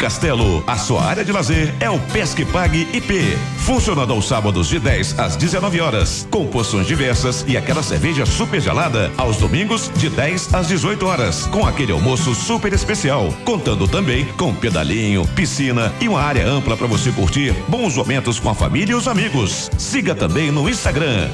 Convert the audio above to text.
Castelo, a sua área de lazer é o Pesque Pague IP. Funcionando aos sábados de 10 às 19 horas, com porções diversas e aquela cerveja super gelada aos domingos de 10 às 18 horas, com aquele almoço super especial, contando também com pedalinho, piscina e uma área ampla para você curtir bons momentos com a família e os amigos. Siga também no Instagram